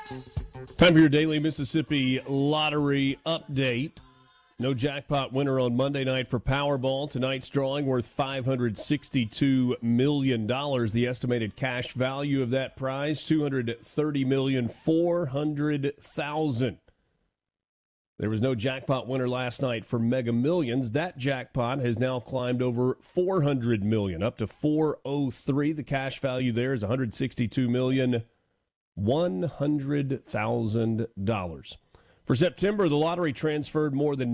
Time for your daily Mississippi Lottery update. No jackpot winner on Monday night for Powerball. Tonight's drawing worth $562 million. The estimated cash value of that prize, $230,400,000. There was no jackpot winner last night for Mega Millions. That jackpot has now climbed over $400 million, up to $403. The cash value there is $162,100,000. For September, the lottery transferred more than